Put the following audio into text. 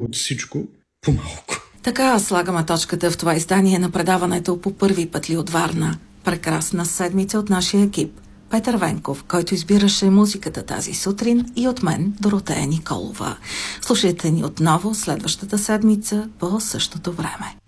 от всичко по малко. Така слагаме точката в това издание на предаването по първи път ли от Варна. Прекрасна седмица от нашия екип. Петър Венков, който избираше музиката тази сутрин, и от мен, Доротея Николова. Слушайте ни отново следващата седмица по същото време.